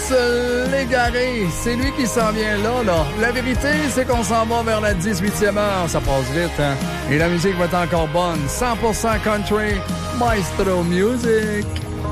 Légaré, c'est lui qui s'en vient là. La vérité, c'est qu'on s'en va vers la 18e heure. Ça passe vite, hein? Et la musique va être encore bonne. 100% country, Maestro Music.